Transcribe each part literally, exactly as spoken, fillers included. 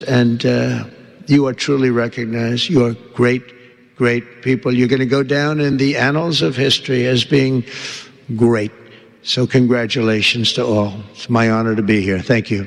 And uh, you are truly recognized. You are great, great people. You're going to go down in the annals of history as being great. So congratulations to all. It's my honor to be here. Thank you.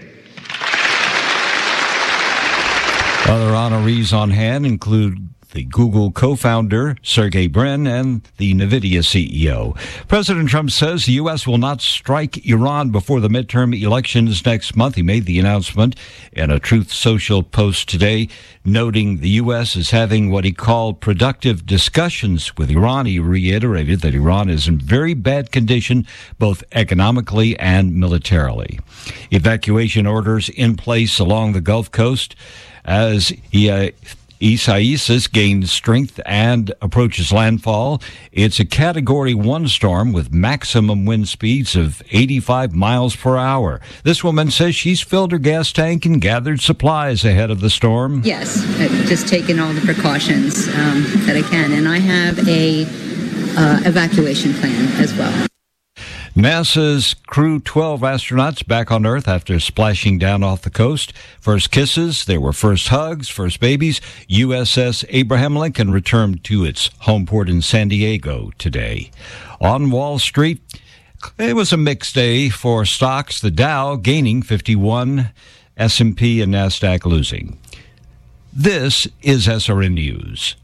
Other honorees on hand include the Google co-founder, Sergey Brin, and the NVIDIA C E O. President Trump says the U S will not strike Iran before the midterm elections next month. He made the announcement in a Truth Social post today, noting the U S is having what he called productive discussions with Iran. He reiterated that Iran is in very bad condition, both economically and militarily. Evacuation orders in place along the Gulf Coast as he uh, Isaias gains strength and approaches landfall. It's a Category one storm with maximum wind speeds of eighty-five miles per hour. This woman says she's filled her gas tank and gathered supplies ahead of the storm. Yes, I've just taken all the precautions um, that I can, and I have a uh, evacuation plan as well. NASA's Crew twelve astronauts back on Earth after splashing down off the coast. First kisses, there were first hugs, first babies. U S S Abraham Lincoln returned to its home port in San Diego today. On Wall Street, it was a mixed day for stocks. The Dow gaining fifty-one, S and P and NASDAQ losing. This is S R N News.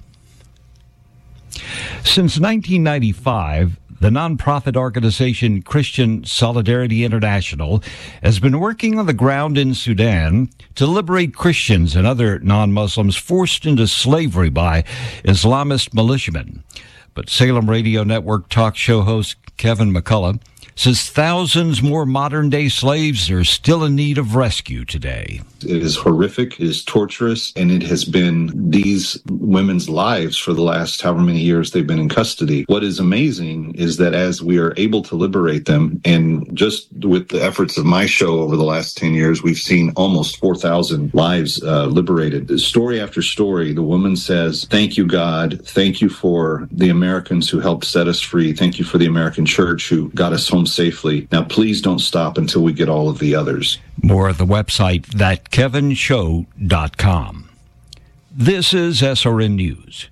Since nineteen ninety-five, the nonprofit organization Christian Solidarity International has been working on the ground in Sudan to liberate Christians and other non-Muslims forced into slavery by Islamist militiamen. But Salem Radio Network talk show host Kevin McCullough says thousands more modern-day slaves are still in need of rescue today. It is horrific, it is torturous, and it has been these women's lives for the last however many years they've been in custody. What is amazing is that as we are able to liberate them, and just with the efforts of my show over the last ten years, we've seen almost four thousand lives uh, liberated. Story after story, the woman says, "Thank you, God. Thank you for the Americans who helped set us free. Thank you for the American church who got us home safely. Now, please don't stop until we get all of the others." More at the website that kevin show dot com. This is S R N News.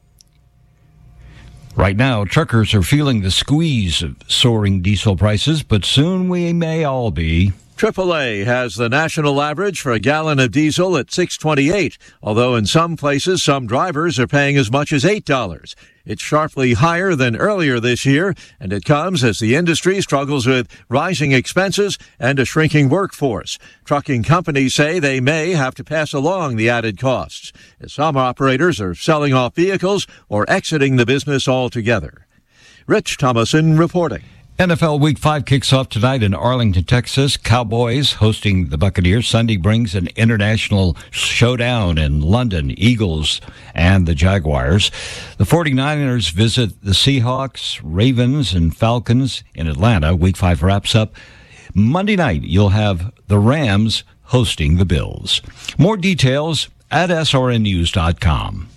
Right now, truckers are feeling the squeeze of soaring diesel prices, but soon we may all be. triple A has the national average for a gallon of diesel at six twenty-eight, although in some places some drivers are paying as much as eight dollars. It's sharply higher than earlier this year, and it comes as the industry struggles with rising expenses and a shrinking workforce. Trucking companies say they may have to pass along the added costs, as some operators are selling off vehicles or exiting the business altogether. Rich Thomason reporting. N F L Week five kicks off tonight in Arlington, Texas. Cowboys hosting the Buccaneers. Sunday brings an international showdown in London, Eagles and the Jaguars. The 49ers visit the Seahawks, Ravens, and Falcons in Atlanta. Week five wraps up Monday night. You'll have the Rams hosting the Bills. More details at S R N news dot com.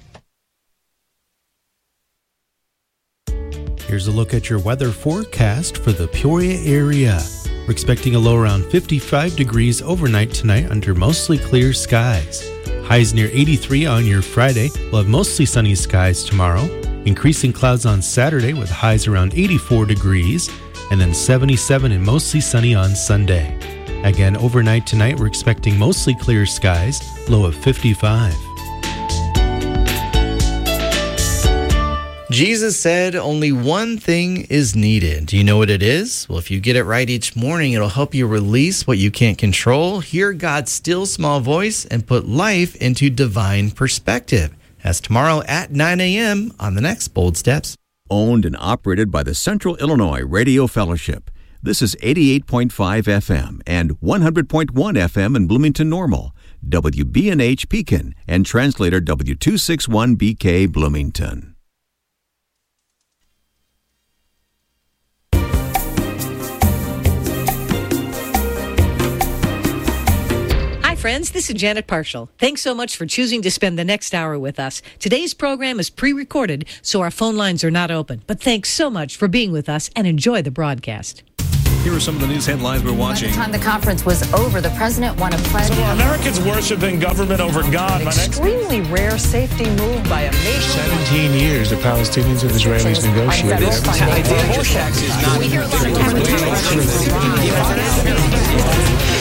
Here's a look at your weather forecast for the Peoria area. We're expecting a low around fifty-five degrees overnight tonight under mostly clear skies. Highs near eighty-three on your Friday. We'll have mostly sunny skies tomorrow. Increasing clouds on Saturday with highs around eighty-four degrees. And then seventy-seven and mostly sunny on Sunday. Again, overnight tonight we're expecting mostly clear skies. Low of fifty-five. Jesus said only one thing is needed. Do you know what it is? Well, if you get it right each morning, it'll help you release what you can't control, hear God's still small voice, and put life into divine perspective. That's tomorrow at nine a.m. on the next Bold Steps. Owned and operated by the Central Illinois Radio Fellowship. This is eighty-eight point five F M and one hundred point one F M in Bloomington Normal, W B N H Pekin, and translator W two sixty-one B K Bloomington. Friends, this is Janet Parshall. Thanks so much for choosing to spend the next hour with us. Today's program is pre-recorded, so our phone lines are not open. But thanks so much for being with us and enjoy the broadcast. Here are some of the news headlines we're watching. By the time the conference was over, the president won a pledge. So Americans worshiping government over God. An extremely rare safety move by a major... seventeen years the Palestinians and Israelis negotiated. This idea of tax is not... We hear a lot of...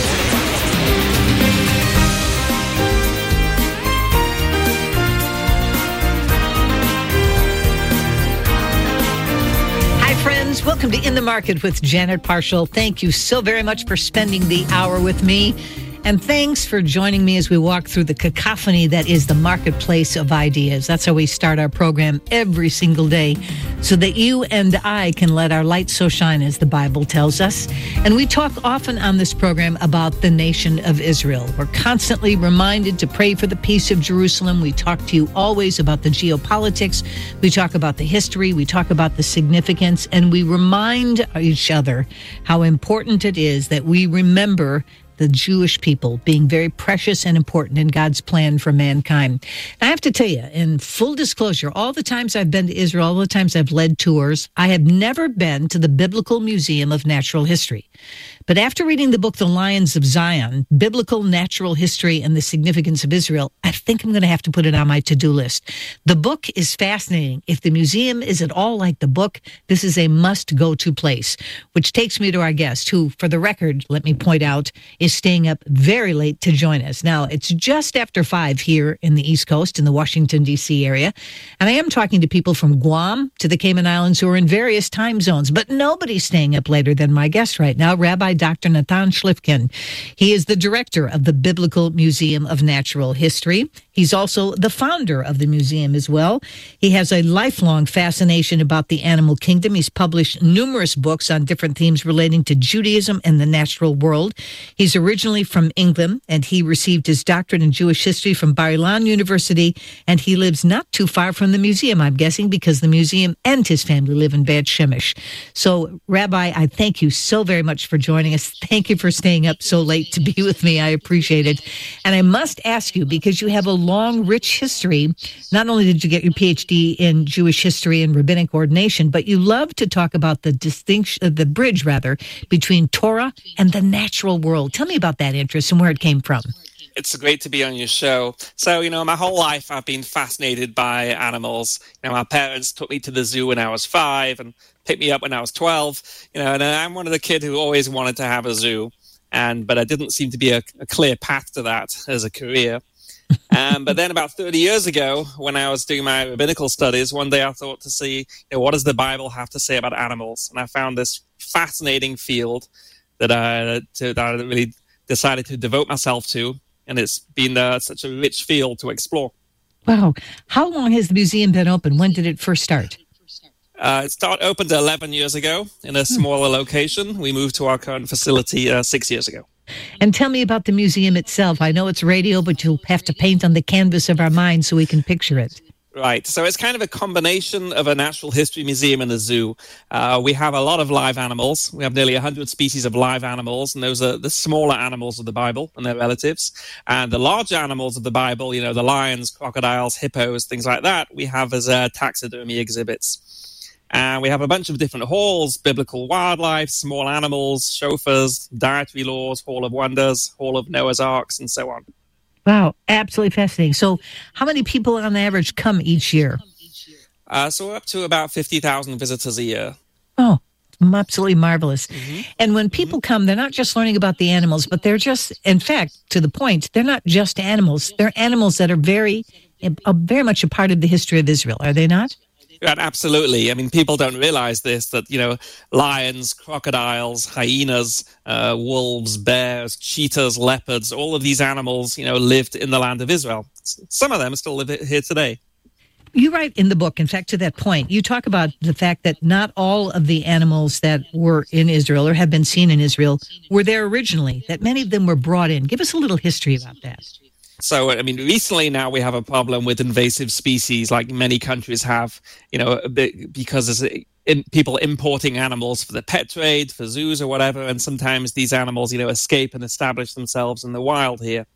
Friends, welcome to In the Market with Janet Parshall. Thank you so very much for spending the hour with me. And thanks for joining me as we walk through the cacophony that is the marketplace of ideas. That's how we start our program every single day, so that you and I can let our light so shine, as the Bible tells us. And we talk often on this program about the nation of Israel. We're constantly reminded to pray for the peace of Jerusalem. We talk to you always about the geopolitics. We talk about the history. We talk about the significance. And we remind each other how important it is that we remember the Jewish people being very precious and important in God's plan for mankind. I have to tell you, in full disclosure, all the times I've been to Israel, all the times I've led tours, I have never been to the Biblical Museum of Natural History. But after reading the book, The Lions of Zion, Biblical Natural History and the Significance of Israel, I think I'm going to have to put it on my to-do list. The book is fascinating. If the museum is at all like the book, this is a must-go-to place, which takes me to our guest, who, for the record, let me point out, is staying up very late to join us. Now, it's just after five here in the East Coast, in the Washington, D C area, and I am talking to people from Guam to the Cayman Islands who are in various time zones, but nobody's staying up later than my guest right now, Rabbi Doctor Natan Shlifkin. He is the director of the Biblical Museum of Natural History. He's also the founder of the museum as well. He has a lifelong fascination about the animal kingdom. He's published numerous books on different themes relating to Judaism and the natural world. He's originally from England, and he received his doctorate in Jewish history from Bar Ilan University, and he lives not too far from the museum, I'm guessing, because the museum and his family live in Bad Shemesh. So, Rabbi, I thank you so very much for joining us. Thank you for staying up so late to be with me. I appreciate it. And I must ask you, because you have a long, rich history, not only did you get your P H D in Jewish history and rabbinic ordination, but you love to talk about the distinction, the bridge rather, between Torah and the natural world. Tell me about that interest and where it came from. It's great to be on your show. So, you know, my whole life I've been fascinated by animals. You know, my parents took me to the zoo when I was five and picked me up when I was twelve. You know, and I'm one of the kids who always wanted to have a zoo, and but I didn't seem to be a, a clear path to that as a career. um, but then about thirty years ago, when I was doing my rabbinical studies, one day I thought to see, you know, what does the Bible have to say about animals? And I found this fascinating field that I, to, that I really decided to devote myself to. And it's been uh, such a rich field to explore. Wow. How long has the museum been open? When did it first start? Uh, it started opened eleven years ago in a smaller location. We moved to our current facility uh, six years ago. And tell me about the museum itself. I know it's radio, but you'll have to paint on the canvas of our minds so we can picture it. Right. So it's kind of a combination of a natural history museum and a zoo. Uh, we have a lot of live animals. We have nearly one hundred species of live animals, and those are the smaller animals of the Bible and their relatives. And the larger animals of the Bible, you know, the lions, crocodiles, hippos, things like that, we have as uh, taxidermy exhibits. And we have a bunch of different halls: biblical wildlife, small animals, shofars, dietary laws, Hall of Wonders, Hall of Noah's Arks, and so on. Wow, absolutely fascinating. So how many people on average come each year? Uh, so we're up to about fifty thousand visitors a year. Oh, absolutely marvelous. Mm-hmm. And when people mm-hmm. come, they're not just learning about the animals, but they're just, in fact, to the point, they're not just animals. They're animals that are very, uh, very much a part of the history of Israel, are they not? Right, absolutely. I mean, people don't realize this, that, you know, lions, crocodiles, hyenas, uh, wolves, bears, cheetahs, leopards, all of these animals, you know, lived in the land of Israel. Some of them still live here today. You write in the book, in fact, to that point, you talk about the fact that not all of the animals that were in Israel or have been seen in Israel were there originally, that many of them were brought in. Give us a little history about that. So, I mean, recently now we have a problem with invasive species like many countries have, you know, because there's in, people importing animals for the pet trade, for zoos or whatever, and sometimes these animals, you know, escape and establish themselves in the wild here.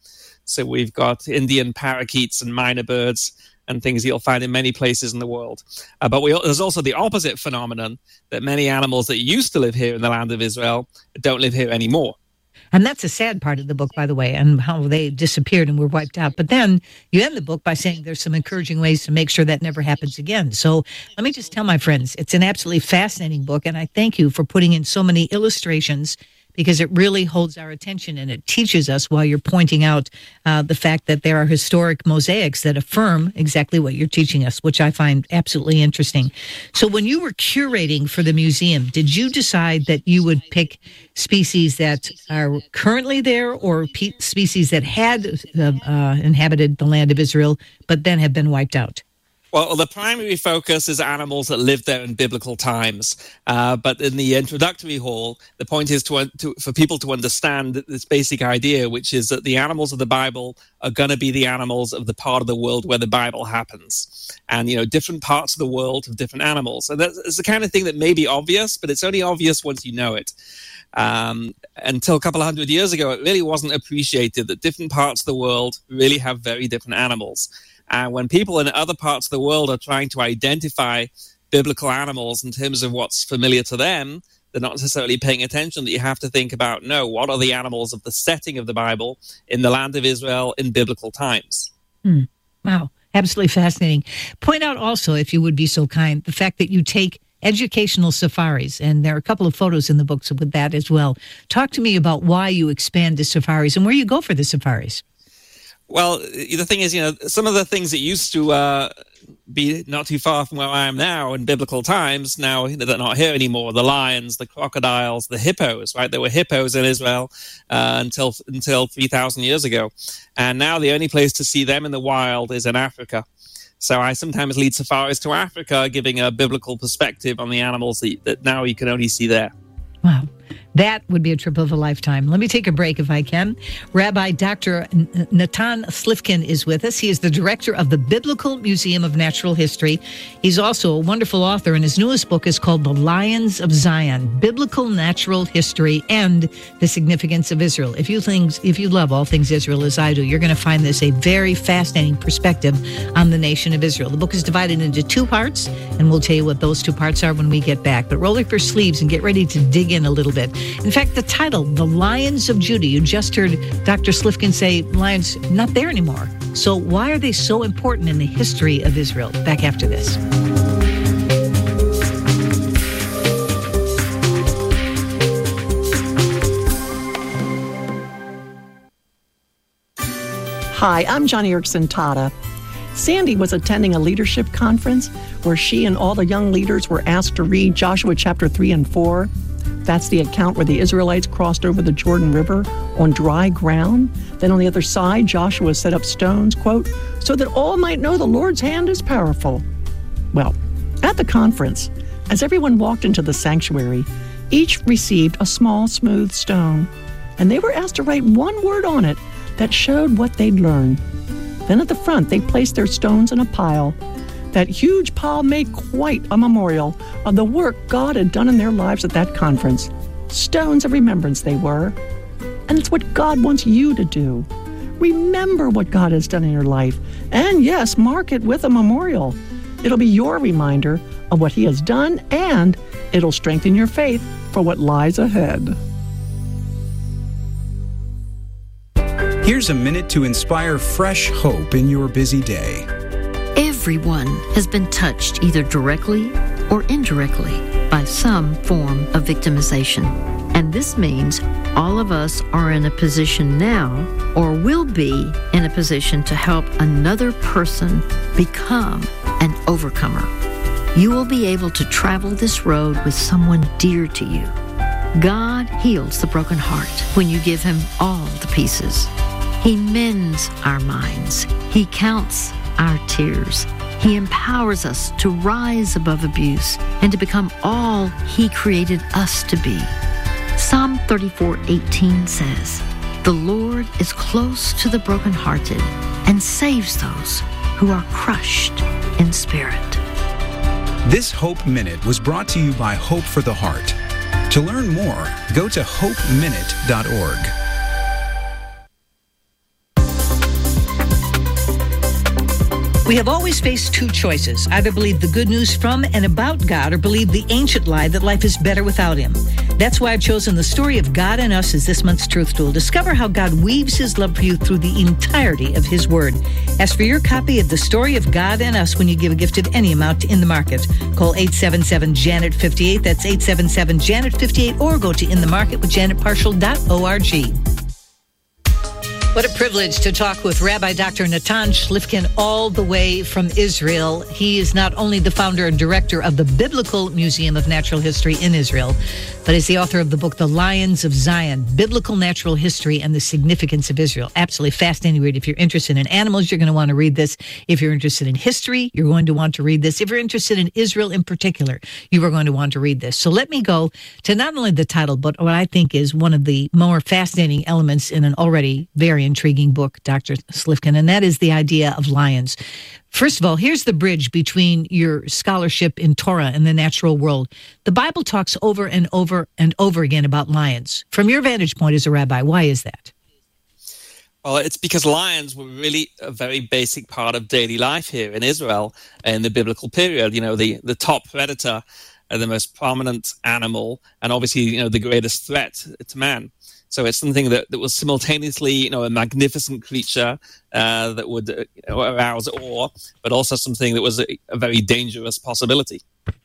So we've got Indian parakeets and minor birds and things you'll find in many places in the world. Uh, but we, there's also the opposite phenomenon that many animals that used to live here in the land of Israel don't live here anymore. And that's a sad part of the book, by the way, and how they disappeared and were wiped out. But then you end the book by saying there's some encouraging ways to make sure that never happens again. So let me just tell my friends, it's an absolutely fascinating book, and I thank you for putting in so many illustrations, because it really holds our attention and it teaches us while you're pointing out uh, the fact that there are historic mosaics that affirm exactly what you're teaching us, which I find absolutely interesting. So when you were curating for the museum, did you decide that you would pick species that are currently there or pe- species that had uh, uh, inhabited the land of Israel but then have been wiped out? Well, the primary focus is animals that lived there in biblical times. Uh, but in the introductory hall, the point is to, to for people to understand this basic idea, which is that the animals of the Bible are going to be the animals of the part of the world where the Bible happens. And, you know, different parts of the world have different animals. And that's the kind of thing that may be obvious, but it's only obvious once you know it. Um, until a couple of hundred years ago, it really wasn't appreciated that different parts of the world really have very different animals. And when people in other parts of the world are trying to identify biblical animals in terms of what's familiar to them, they're not necessarily paying attention that you have to think about, no, what are the animals of the setting of the Bible in the land of Israel in biblical times? Hmm. Wow, absolutely fascinating. Point out also, if you would be so kind, the fact that you take educational safaris, and there are a couple of photos in the books with that as well. Talk to me about why you expand the safaris and where you go for the safaris. Well, the thing is, you know, some of the things that used to uh, be not too far from where I am now in biblical times, now they're not here anymore. The lions, the crocodiles, the hippos, right? There were hippos in Israel uh, until until three thousand years ago. And now the only place to see them in the wild is in Africa. So I sometimes lead safaris to Africa, giving a biblical perspective on the animals that, that now you can only see there. Wow. That would be a trip of a lifetime. Let me take a break if I can. Rabbi Doctor Natan Slifkin is with us. He is the director of the Biblical Museum of Natural History. He's also a wonderful author, and his newest book is called The Lions of Zion, Biblical Natural History and the Significance of Israel. If you things, if you love all things Israel as I do, you're going to find this a very fascinating perspective on the nation of Israel. The book is divided into two parts, and we'll tell you what those two parts are when we get back. But roll up your sleeves and get ready to dig in a little bit. In fact, the title, The Lions of Judah, you just heard Doctor Slifkin say lions not there anymore. So why are they so important in the history of Israel? Back after this. Hi, I'm Johnny Erickson Tata. Sandy was attending a leadership conference where she and all the young leaders were asked to read Joshua chapter three and four. That's the account where the Israelites crossed over the Jordan River on dry ground. Then on the other side, Joshua set up stones, quote, so that all might know the Lord's hand is powerful. Well, at the conference, as everyone walked into the sanctuary, each received a small, smooth stone, and they were asked to write one word on it that showed what they'd learned. Then at the front, they placed their stones in a pile. That huge pile made quite a memorial of the work God had done in their lives at that conference. Stones of remembrance they were. And it's what God wants you to do. Remember what God has done in your life. And yes, mark it with a memorial. It'll be your reminder of what He has done, and it'll strengthen your faith for what lies ahead. Here's a minute to inspire fresh hope in your busy day. Everyone has been touched either directly or indirectly by some form of victimization. And this means all of us are in a position now or will be in a position to help another person become an overcomer. You will be able to travel this road with someone dear to you. God heals the broken heart when you give Him all the pieces. He mends our minds. He counts our tears. He empowers us to rise above abuse and to become all He created us to be. Psalm thirty-four eighteen says, "The Lord is close to the brokenhearted and saves those who are crushed in spirit." This Hope Minute was brought to you by Hope for the Heart. To learn more, go to hope minute dot org. We have always faced two choices. Either believe the good news from and about God or believe the ancient lie that life is better without Him. That's why I've chosen the story of God and Us as this month's Truth Tool. Discover how God weaves His love for you through the entirety of His Word. Ask for your copy of the story of God and Us when you give a gift of any amount to In the Market. Call eight seven seven, Janet fifty-eight. That's eight seven seven, Janet fifty-eight. Or go to in the market with janet parshall dot org. What a privilege to talk with Rabbi Doctor Natan Shlifkin all the way from Israel. He is not only the founder and director of the Biblical Museum of Natural History in Israel, but is the author of the book, The Lions of Zion, Biblical Natural History and the Significance of Israel. Absolutely fascinating read. If you're interested in animals, you're going to want to read this. If you're interested in history, you're going to want to read this. If you're interested in Israel in particular, you are going to want to read this. So let me go to not only the title, but what I think is one of the more fascinating elements in an already very intriguing book, Doctor Shlifkin, and that is the idea of lions. First of all, here's the bridge between your scholarship in Torah and the natural world. The Bible talks over and over and over again about lions. From your vantage point as a rabbi, why is that? Well, it's because lions were really a very basic part of daily life here in Israel in the biblical period. You know, the, the top predator, uh, the most prominent animal, and obviously, you know, the greatest threat to man. So it's something that, that was simultaneously, you know, a magnificent creature uh, that would uh, you know, arouse awe, but also something that was a, a very dangerous possibility.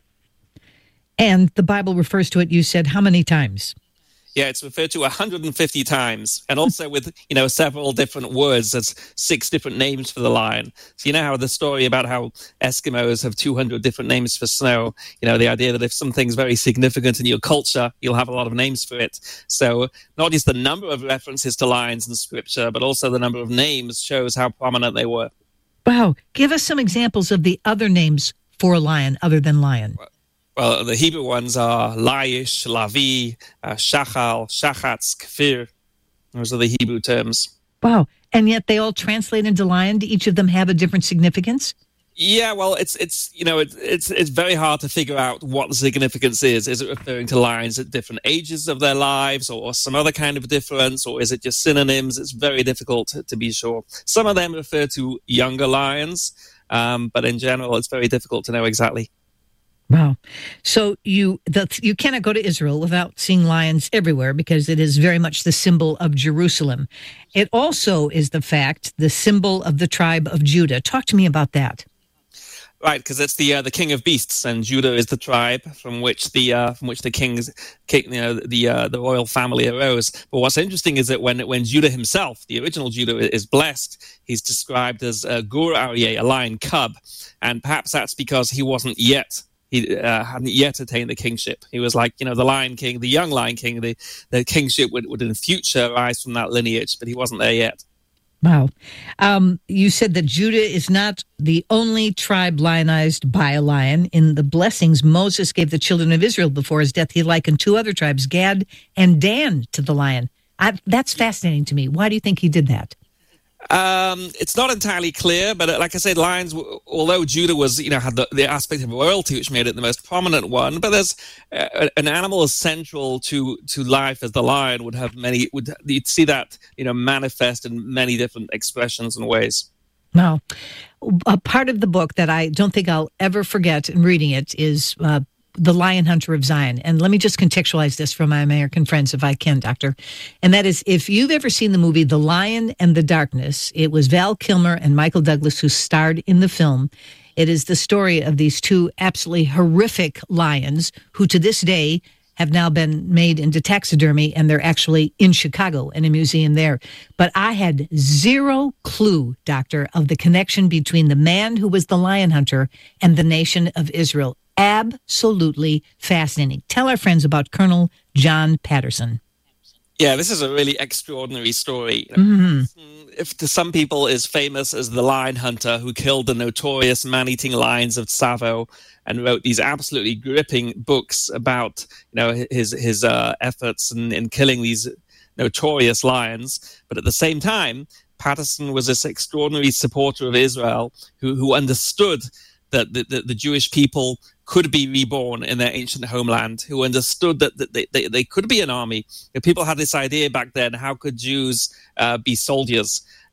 And the Bible refers to it, you said, how many times? Yeah, it's referred to one hundred fifty times, and also with, you know, several different words. There's six different names for the lion. So you know how the story about how Eskimos have two hundred different names for snow, you know, the idea that if something's very significant in your culture, you'll have a lot of names for it. So not just the number of references to lions in Scripture, but also the number of names shows how prominent they were. Wow. Give us some examples of the other names for a lion other than lion. Well, the Hebrew ones are Laish, Lavi, uh, Shachal, Shachatz, Kfir. Those are the Hebrew terms. Wow. And yet they all translate into lion. Do each of them have a different significance? Yeah, well, it's, it's you know, it, it's it's very hard to figure out what the significance is. Is it referring to lions at different ages of their lives or some other kind of difference, or is it just synonyms? It's very difficult to, to be sure. Some of them refer to younger lions, um, but in general, it's very difficult to know exactly. Wow. So you the, you cannot go to Israel without seeing lions everywhere because it is very much the symbol of Jerusalem. It also is the fact, the symbol of the tribe of Judah. Talk to me about that. Right, because it's the uh, the king of beasts, and Judah is the tribe from which the uh, from which the king's king, you know, the uh, the royal family arose. But what's interesting is that when when Judah himself, the original Judah, is blessed, he's described as a gur aryeh, a lion cub, and perhaps that's because he wasn't yet. He uh, hadn't yet attained the kingship. He was like, you know, the Lion King, the young Lion King. The, the kingship would, would in the future rise from that lineage, but he wasn't there yet. Wow. Um, you said that Judah is not the only tribe lionized by a lion. In the blessings Moses gave the children of Israel before his death, he likened two other tribes, Gad and Dan, to the lion. I, that's fascinating to me. Why do you think he did that? Um, it's not entirely clear, but like I said, lions, although Judah was, you know, had the, the aspect of royalty, which made it the most prominent one, but there's uh, an animal as central to, to life as the lion would have many, would you'd see that, you know, manifest in many different expressions and ways. Now, a part of the book that I don't think I'll ever forget in reading it is uh, The Lion Hunter of Zion. And let me just contextualize this for my American friends, if I can, Doctor. And that is, if you've ever seen the movie The Lion and the Darkness, it was Val Kilmer and Michael Douglas who starred in the film. It is the story of these two absolutely horrific lions who to this day have now been made into taxidermy, and they're actually in Chicago in a museum there. But I had zero clue, Doctor, of the connection between the man who was the lion hunter and the nation of Israel. Absolutely fascinating. Tell our friends about Colonel John Patterson. Yeah, this is a really extraordinary story. Mm-hmm. If to some people is famous as the lion hunter who killed the notorious man-eating lions of Tsavo and wrote these absolutely gripping books about, you know, his his uh, efforts in, in killing these notorious lions. But at the same time, Patterson was this extraordinary supporter of Israel who, who understood that the, the, the Jewish people could be reborn in their ancient homeland, who understood that, that they, they, they could be an army. If people had this idea back then, how could Jews uh, be soldiers?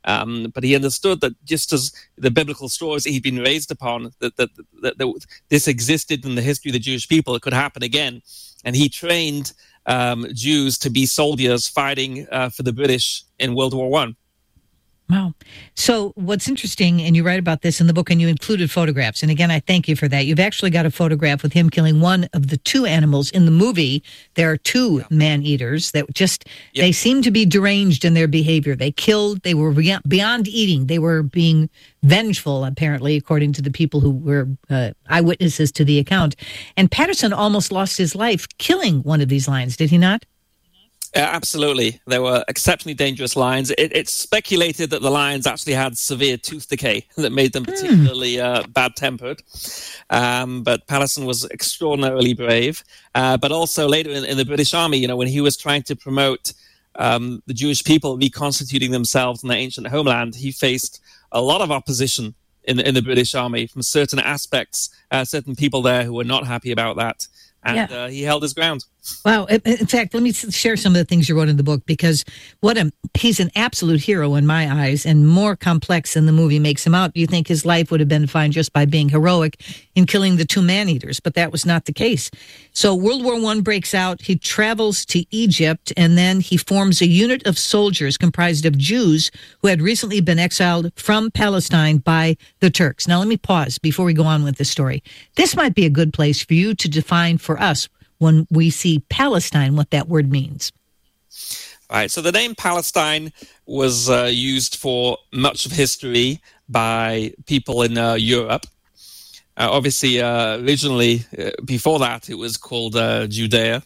Um, but he understood that just as the biblical stories he'd been raised upon, that, that, that, that this existed in the history of the Jewish people, it could happen again. And he trained um, Jews to be soldiers fighting uh, for the British in World War One. Wow. So what's interesting, and you write about this in the book, and you included photographs. And again, I thank you for that. You've actually got a photograph with him killing one of the two animals. In the movie, there are two man-eaters that just, yep. they seem to be deranged in their behavior. They killed, they were beyond eating. They were being vengeful, apparently, according to the people who were uh, eyewitnesses to the account. And Patterson almost lost his life killing one of these lions, did he not? Uh, absolutely. They were exceptionally dangerous lions. It, it's speculated that the lions actually had severe tooth decay that made them particularly mm. uh, bad-tempered. Um, but Patterson was extraordinarily brave. Uh, but also later in, in the British Army, you know, when he was trying to promote um, the Jewish people reconstituting themselves in their ancient homeland, he faced a lot of opposition in, in the British Army from certain aspects, uh, certain people there who were not happy about that. And yeah. uh, he held his ground. Wow. In fact, let me share some of the things you wrote in the book, because what a he's an absolute hero in my eyes, and more complex than the movie makes him out. You think his life would have been fine just by being heroic in killing the two man-eaters, but that was not the case. So World War One breaks out. He travels to Egypt, and then he forms a unit of soldiers comprised of Jews who had recently been exiled from Palestine by the Turks. Now, let me pause before we go on with this story. This might be a good place for you to define for us, when we see Palestine, what that word means. All right, so the name Palestine was uh, used for much of history by people in uh, Europe. Uh, obviously, uh, originally, uh, before that, it was called uh, Judea.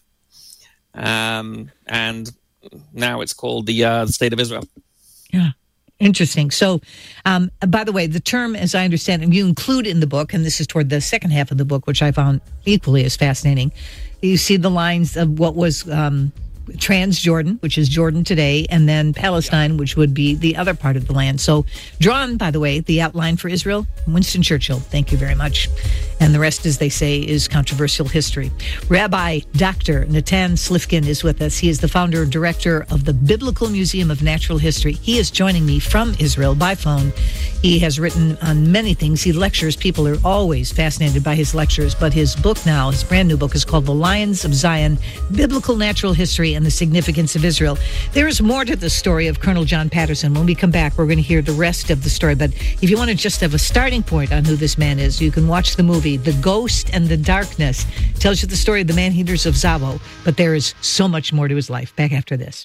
Um, and now it's called the, uh, the State of Israel. Yeah. Interesting. So, um, by the way, the term, as I understand it, you include in the book, and this is toward the second half of the book, which I found equally as fascinating. You see the lines of what was um, Transjordan, which is Jordan today, and then Palestine, which would be the other part of the land. So, drawn, by the way, the outline for Israel, Winston Churchill. Thank you very much. And the rest, as they say, is controversial history. Rabbi Doctor Natan Slifkin is with us. He is the founder and director of the Biblical Museum of Natural History. He is joining me from Israel by phone. He has written on many things. He lectures. People are always fascinated by his lectures. But his book now, his brand new book, is called The Lions of Zion, Biblical Natural History and the Significance of Israel. There is more to the story of Colonel John Patterson. When we come back, we're going to hear the rest of the story. But if you want to just have a starting point on who this man is, you can watch the movie The Ghost and the Darkness. It tells you the story of the man-eaters of Zavo. But there is so much more to his life. Back after this.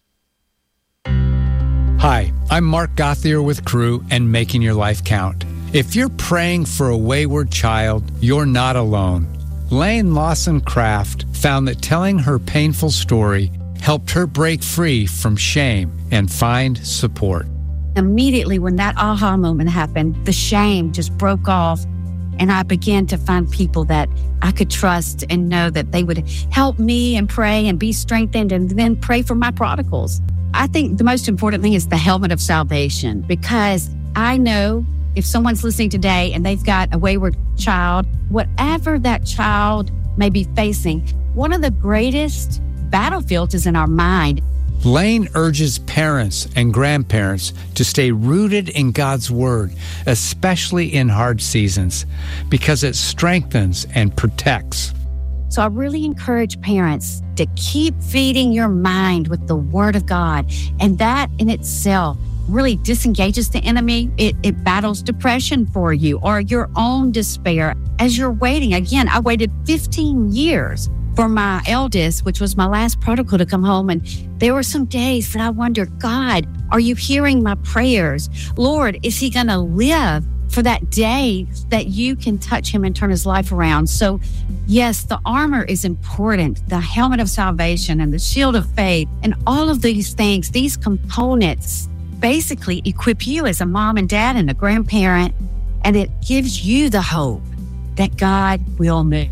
Hi, I'm Mark Gothier with Crew and Making Your Life Count. If you're praying for a wayward child, you're not alone. Lane Lawson Craft found that telling her painful story helped her break free from shame and find support. Immediately when that aha moment happened, the shame just broke off, and I began to find people that I could trust and know that they would help me and pray and be strengthened, and then pray for my prodigals. I think the most important thing is the helmet of salvation, because I know if someone's listening today and they've got a wayward child, whatever that child may be facing, one of the greatest battlefields is in our mind. Lane urges parents and grandparents to stay rooted in God's Word, especially in hard seasons, because it strengthens and protects. So I really encourage parents to keep feeding your mind with the Word of God. And that in itself really disengages the enemy. It, it battles depression for you or your own despair as you're waiting. Again, I waited fifteen years for my eldest, which was my last prodigal, to come home. And there were some days that I wondered, God, are you hearing my prayers? Lord, is he going to live for that day that you can touch him and turn his life around? So yes, the armor is important, the helmet of salvation and the shield of faith, and all of these things, these components basically equip you as a mom and dad and a grandparent, and it gives you the hope that God will move.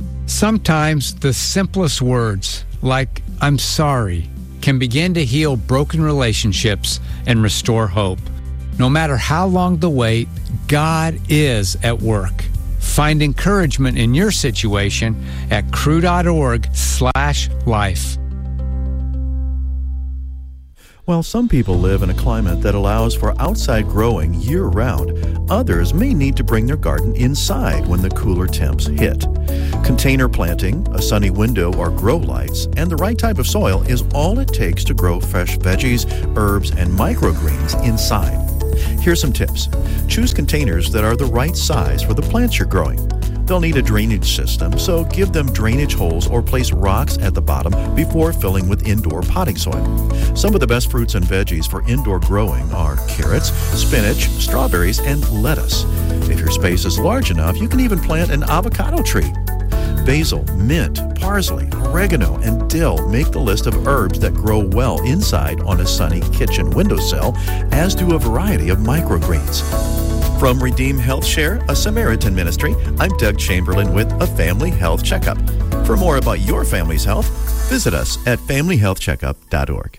Sometimes the simplest words, like I'm sorry, can begin to heal broken relationships and restore hope. No matter how long the wait, God is at work. Find encouragement in your situation at crew.org slash life. While some people live in a climate that allows for outside growing year-round, others may need to bring their garden inside when the cooler temps hit. Container planting, a sunny window or grow lights, and the right type of soil is all it takes to grow fresh veggies, herbs, and microgreens inside. Here's some tips. Choose containers that are the right size for the plants you're growing. They'll need a drainage system, so give them drainage holes or place rocks at the bottom before filling with indoor potting soil. Some of the best fruits and veggies for indoor growing are carrots, spinach, strawberries, and lettuce. If your space is large enough, you can even plant an avocado tree. Basil, mint, parsley, oregano, and dill make the list of herbs that grow well inside on a sunny kitchen windowsill, as do a variety of microgreens. From Redeem Health Share, a Samaritan ministry, I'm Doug Chamberlain with a Family Health Checkup. For more about your family's health, visit us at family health checkup dot org.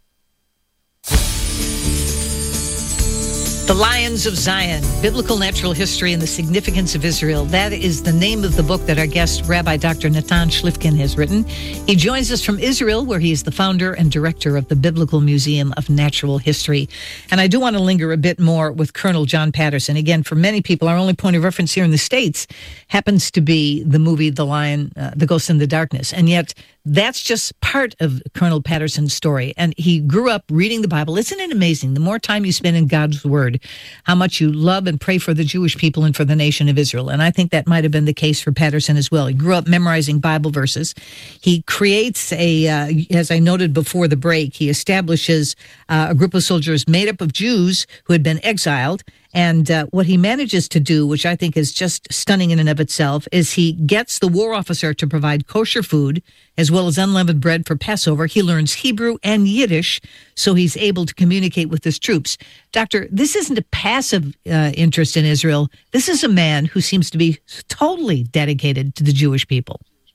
The Lions of Zion, Biblical Natural History and the Significance of Israel. That is the name of the book that our guest, Rabbi Doctor Natan Shlifkin, has written. He joins us from Israel, where he is the founder and director of the Biblical Museum of Natural History. And I do want to linger a bit more with Colonel John Patterson. Again, for many people, our only point of reference here in the States happens to be the movie The Lion, uh, The Ghost in the Darkness. And yet, that's just part of Colonel Patterson's story. And he grew up reading the Bible. Isn't it amazing? The more time you spend in God's Word, how much you love and pray for the Jewish people and for the nation of Israel. And I think that might have been the case for Patterson as well. He grew up memorizing Bible verses. He creates a, uh, as I noted before the break, he establishes uh, a group of soldiers made up of Jews who had been exiled. And uh, what he manages to do, which I think is just stunning in and of itself, is he gets the war officer to provide kosher food as well as unleavened bread for Passover. He learns Hebrew and Yiddish, so he's able to communicate with his troops. Doctor, this isn't a passive uh, interest in Israel. This is a man who seems to be totally dedicated to the Jewish people.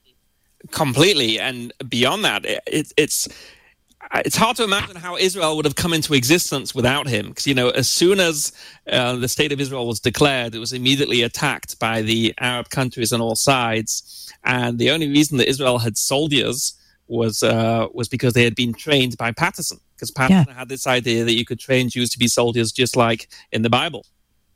Completely. And beyond that, it, it's... It's hard to imagine how Israel would have come into existence without him. Because, you know, as soon as uh, the state of Israel was declared, it was immediately attacked by the Arab countries on all sides. And the only reason that Israel had soldiers was uh, was because they had been trained by Patterson. Because Patterson yeah. had this idea that you could train Jews to be soldiers just like in the Bible.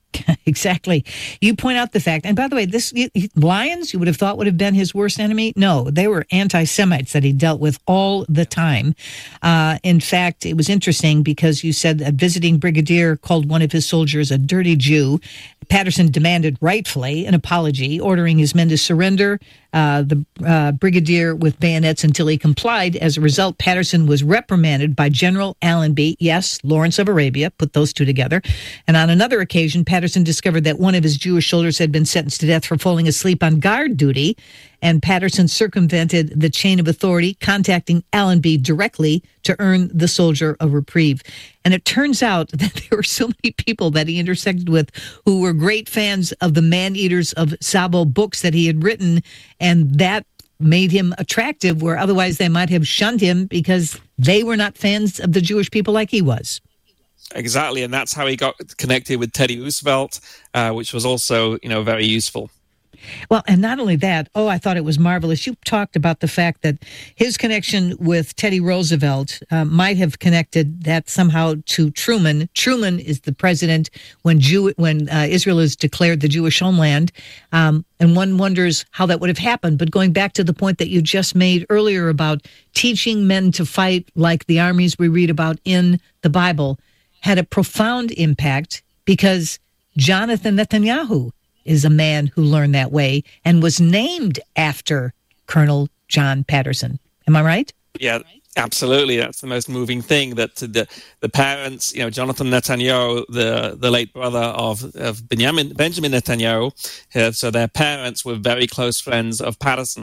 Exactly. You point out the fact, and by the way, this lions, you would have thought would have been his worst enemy. No, they were anti-Semites that he dealt with all the time. Uh, in fact, it was interesting because you said a visiting brigadier called one of his soldiers a dirty Jew. Patterson demanded rightfully an apology, ordering his men to surrender uh, the uh, brigadier with bayonets until he complied. As a result, Patterson was reprimanded by General Allenby, yes, Lawrence of Arabia, put those two together. And on another occasion, Patterson discovered that one of his Jewish soldiers had been sentenced to death for falling asleep on guard duty, and Patterson circumvented the chain of authority, contacting Allenby directly to earn the soldier a reprieve. And it turns out that there were so many people that he intersected with who were great fans of the Man-Eaters of Sabo books that he had written, and that made him attractive, where otherwise they might have shunned him because they were not fans of the Jewish people like he was. Exactly, and that's how he got connected with Teddy Roosevelt, uh, which was also, you know, very useful. Well, and not only that, oh, I thought it was marvelous. You talked about the fact that his connection with Teddy Roosevelt uh, might have connected that somehow to Truman. Truman is the president when Jew when uh, Israel is declared the Jewish homeland, um, and one wonders how that would have happened. But going back to the point that you just made earlier about teaching men to fight like the armies we read about in the Bible had a profound impact, because Jonathan Netanyahu is a man who learned that way and was named after Colonel John Patterson. Am I right? Yeah, absolutely. That's the most moving thing, that the the parents, you know, Jonathan Netanyahu, the, the late brother of, of Benjamin, Benjamin Netanyahu, uh, so their parents were very close friends of Patterson.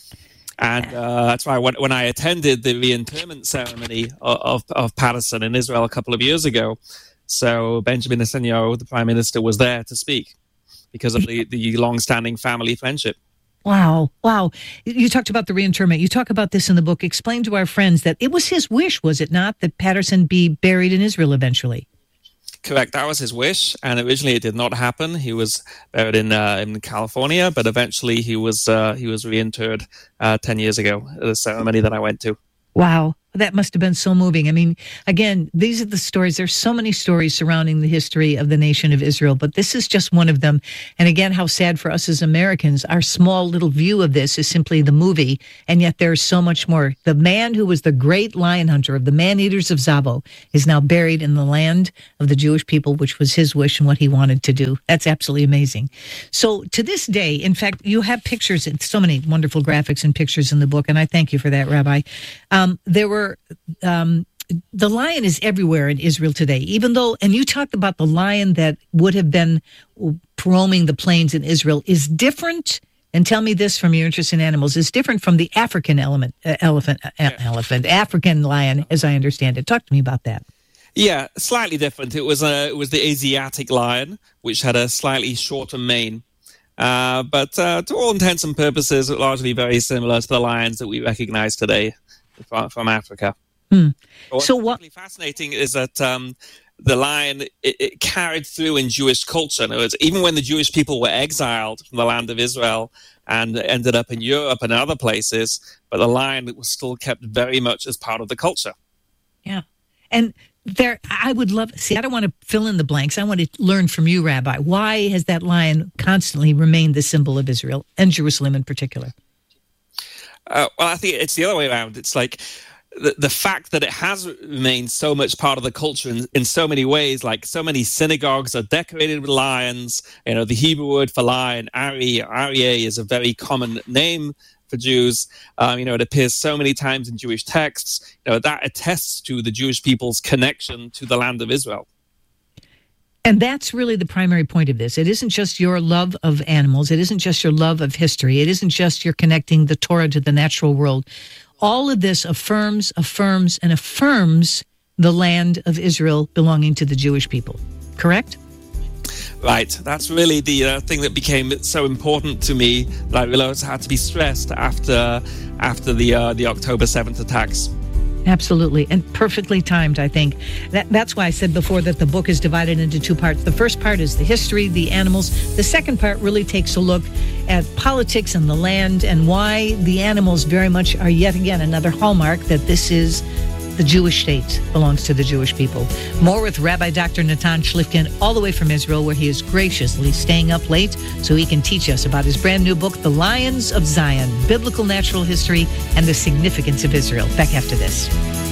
And uh, that's why when, when I attended the reinterment ceremony of, of, of Patterson in Israel a couple of years ago, so Benjamin Netanyahu, the prime minister, was there to speak because of the, the long-standing family friendship. Wow. Wow. You talked about the reinterment. You talk about this in the book. Explain to our friends that it was his wish, was it not, that Patterson be buried in Israel eventually? Correct. That was his wish, and originally it did not happen. He was buried in uh, in California, but eventually he was uh, he was reinterred uh, ten years ago at a ceremony that I went to. Wow. That must have been so moving. I mean, again, these are the stories. There's so many stories surrounding the history of the nation of Israel, but this is just one of them. And again, how sad for us as Americans, our small little view of this is simply the movie, and yet there's so much more. The man who was the great lion hunter of the man-eaters of Zabo is now buried in the land of the Jewish people, which was his wish and what he wanted to do. That's absolutely amazing. So to this day, in fact, you have pictures, and so many wonderful graphics and pictures in the book, and I thank you for that, Rabbi. Um, there were Um, the lion is everywhere in Israel today, even though, and you talked about the lion that would have been roaming the plains in Israel is different. And tell me this from your interest in animals, is different from the African element, uh, elephant, uh, yeah. elephant, African lion, as I understand it. Talk to me about that. Yeah, slightly different. It was a, it was the Asiatic lion, which had a slightly shorter mane. Uh, but uh, to all intents and purposes, largely very similar to the lions that we recognize today from, from Africa. Hmm. What's so what? Really fascinating is that um, the lion it, it carried through in Jewish culture. In other words, even when the Jewish people were exiled from the land of Israel and ended up in Europe and other places, but the lion was still kept very much as part of the culture. Yeah, and there, I would love. See, I don't want to fill in the blanks. I want to learn from you, Rabbi. Why has that lion constantly remained the symbol of Israel and Jerusalem in particular? Uh, well, I think it's the other way around. It's like the, the fact that it has remained so much part of the culture in, in so many ways, like so many synagogues are decorated with lions. You know, the Hebrew word for lion, Ari, Aryeh, is a very common name for Jews. Um, you know, it appears so many times in Jewish texts. You know, that attests to the Jewish people's connection to the land of Israel. And that's really the primary point of this. It isn't just your love of animals. It isn't just your love of history. It isn't just your connecting the Torah to the natural world. All of this affirms, affirms, and affirms the land of Israel belonging to the Jewish people. Correct? Right. That's really the uh, thing that became so important to me that I realized had to be stressed after after the uh, the October seventh attacks. Absolutely. And perfectly timed, I think. That, that's why I said before that the book is divided into two parts. The first part is the history, the animals. The second part really takes a look at politics and the land and why the animals very much are yet again another hallmark that this is the Jewish state, belongs to the Jewish people. More with Rabbi Doctor Natan Shlifkin all the way from Israel, where he is graciously staying up late so he can teach us about his brand new book, The Lions of Zion, Biblical Natural History and the Significance of Israel. Back after this.